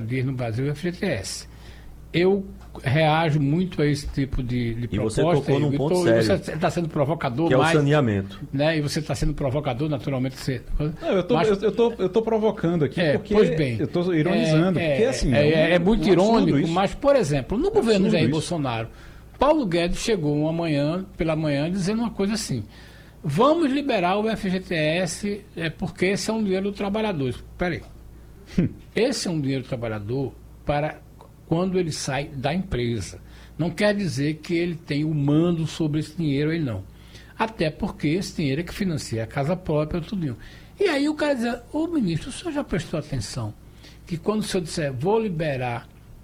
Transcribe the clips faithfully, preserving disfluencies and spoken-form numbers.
dias no Brasil é o F G T S. Eu reajo muito a esse tipo de, de e proposta. E você tocou num ponto tô, sério. Você está sendo provocador. Que é o mais, saneamento. Né? E você está sendo provocador, naturalmente. Você, não, eu tô, mas, eu, eu, tô, eu tô provocando aqui é, porque pois bem, eu estou ironizando. É, porque, assim, é, é, um, é muito um irônico, mas, por exemplo, no é governo Jair isso. Bolsonaro, Paulo Guedes chegou uma manhã, pela manhã, dizendo uma coisa assim: vamos liberar o F G T S é, porque esse é um dinheiro do trabalhador. Espera aí. Esse é um dinheiro do trabalhador para quando ele sai da empresa. Não quer dizer que ele tem o mando sobre esse dinheiro aí, não. Até porque esse dinheiro é que financia a casa própria, tudo. E aí o cara diz: ô ministro, o senhor já prestou atenção que quando o senhor disser vou liberar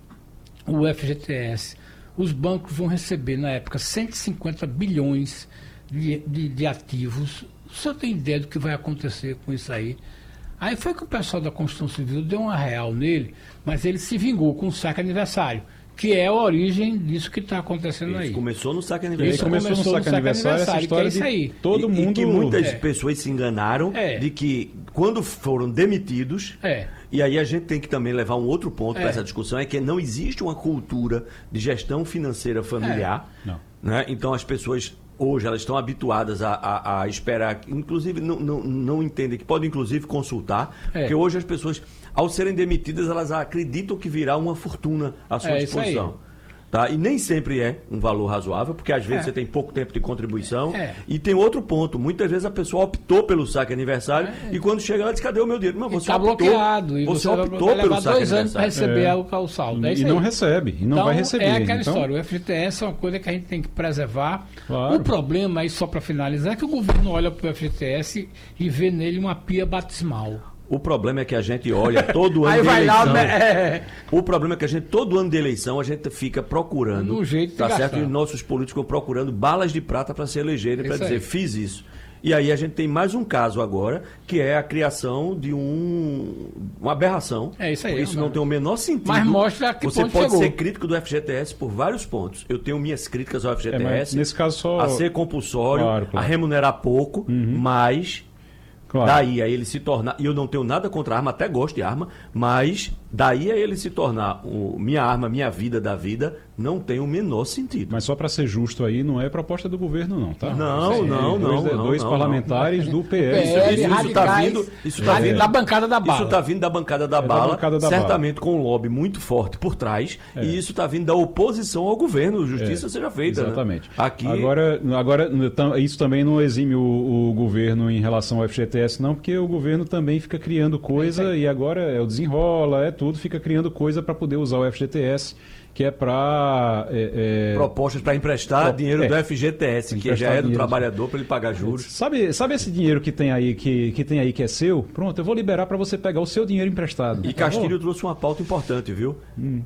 o F G T S, os bancos vão receber, na época, cento e cinquenta bilhões de, de, de ativos. O senhor tem ideia do que vai acontecer com isso aí? Aí foi que o pessoal da Construção Civil deu uma real nele, mas ele se vingou com o saque aniversário, que é a origem disso que está acontecendo Isso aí. começou no saque Isso aniversário. começou, começou no saque aniversário, essa história que é isso aí. de todo e, mundo... E que muitas é. pessoas se enganaram é. de que quando foram demitidos... É. E aí a gente tem que também levar um outro ponto É. para essa discussão, é que não existe uma cultura de gestão financeira familiar. É. Não. Né? Então as pessoas... Hoje elas estão habituadas a, a, a esperar, inclusive não, não, não entendem, que podem inclusive consultar, é. porque hoje as pessoas, ao serem demitidas, elas acreditam que virá uma fortuna à sua é disposição. Tá? E nem sempre é um valor razoável, porque às vezes é. você tem pouco tempo de contribuição. É. E tem outro ponto, muitas vezes a pessoa optou pelo saque aniversário é. e quando chega ela diz, cadê o meu dinheiro? Mas você tá optou, bloqueado. E você, você optou vai pelo levar saque dois anos para aniversário. receber É. o, o saldo. É E não aí. recebe, e não então, vai receber. É aquela então... história, o F G T S é uma coisa que a gente tem que preservar. Claro. O problema, aí só para finalizar, é que o governo olha para o F G T S e vê nele uma pia batismal. O problema é que a gente olha todo ano Aí de vai eleição. lá, é... O problema é que a gente, todo ano de eleição, a gente fica procurando, Um jeito de tá certo? gastar. E nossos políticos ficam procurando balas de prata para se elegerem, para Isso dizer, aí. fiz isso. E aí a gente tem mais um caso agora, que é a criação de um, uma aberração. É isso aí. Isso não tem o menor sentido. Mas mostra que Você ponto pode chegou. ser crítico do F G T S por vários pontos. Eu tenho minhas críticas ao F G T S. É, mas nesse caso só... A ser compulsório, Claro, claro. a remunerar pouco, Uhum. mas... Claro. Daí a ele se tornar, e eu não tenho nada contra arma, até gosto de arma, mas daí a ele se tornar o, minha arma, minha vida da vida, não tem o menor sentido. Mas só para ser justo aí, não é proposta do governo não, tá? Não, É, não, não, dois, não, dois não, parlamentares do P P L. L, Isso- isso tá radicais, vindo- isso tá radi- vindo- da bancada da bala. Isso está vindo da bancada da É da bala, bancada da certamente com um lobby muito forte por trás, É. e isso está vindo da oposição ao governo, justiça É, seja feita. né? Exatamente. Aqui, Agora, agora tam- isso também não exime o, o governo em relação ao F G T S, não, porque o governo também fica criando coisa e agora é o desenrola, é tudo, fica criando coisa para poder usar o F G T S, que é para... É, é... propostas para emprestar Pro- dinheiro é. do F G T S, que Emprestar já é do dinheiro. trabalhador para ele pagar juros. Sabe, sabe esse dinheiro que tem aí que, que tem aí que é seu? Pronto, eu vou liberar para você pegar o seu dinheiro emprestado. E Tá Castilho bom? trouxe uma pauta importante, viu?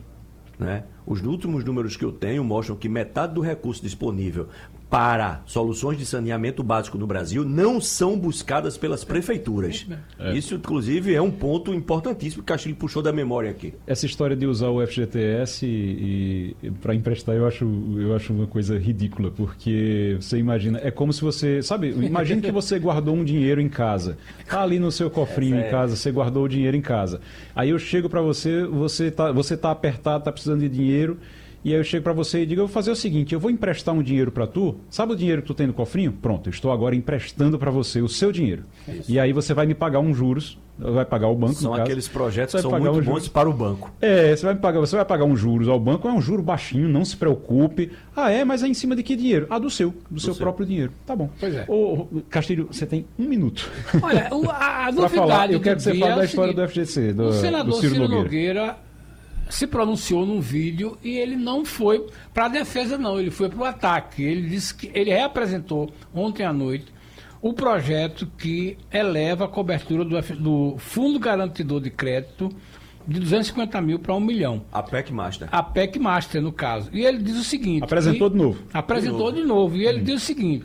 Né? Os últimos números que eu tenho mostram que metade do recurso disponível para soluções de saneamento básico no Brasil não são buscadas pelas prefeituras. É. Isso, inclusive, é um ponto importantíssimo que o Castilho puxou da memória aqui. Essa história de usar o F G T S e, e para emprestar eu acho, eu acho uma coisa ridícula, porque você imagina, é como se você, sabe, imagina que você guardou um dinheiro em casa, tá ali no seu cofrinho Essa é. em casa, você guardou o dinheiro em casa. Aí eu chego para você, você tá, você tá apertado, tá precisando de dinheiro, e aí eu chego para você e digo, eu vou fazer o seguinte, eu vou emprestar um dinheiro para tu, sabe o dinheiro que tu tem no cofrinho? Pronto, eu estou agora emprestando para você o seu dinheiro. Isso. E aí você vai me pagar um juros, vai pagar o banco, São no caso. aqueles projetos Você que vai são pagar muito um bons juros. para o banco. É, você vai, pagar, você vai pagar um juros ao banco, é um juro baixinho, não se preocupe. Ah, é, mas é em cima de que dinheiro? Ah, do seu, do, seu seu. próprio dinheiro. Tá bom. Pois é. Ô, Castilho, você tem um minuto. Olha, o- a, a Pra novidade falar, eu do quero que você dia fale é da o história seguinte, do F G C, do, o do senador Ciro, Ciro Nogueira. Nogueira se pronunciou num vídeo e ele não foi para a defesa, não, ele foi para o ataque. Ele disse que ele reapresentou ontem à noite o projeto que eleva a cobertura do, F- do Fundo Garantidor de Crédito de duzentos e cinquenta mil para um milhão. A P E C Master. A P E C Master, no caso. E ele diz o seguinte... Apresentou que- de novo. Apresentou De de novo. E ele diz o seguinte...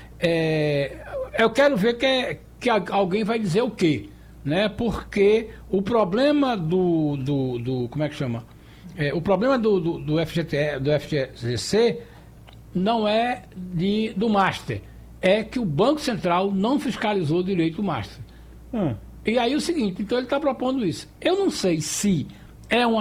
é, eu quero ver que, é- que a- alguém vai dizer o quê, né? Porque o problema do... do, do como é que chama? É, o problema do, do, do, F G T, do F G C não é de, do Master. É que o Banco Central não fiscalizou direito o Master. Ah. E aí o seguinte, então ele está propondo isso. Eu não sei se é uma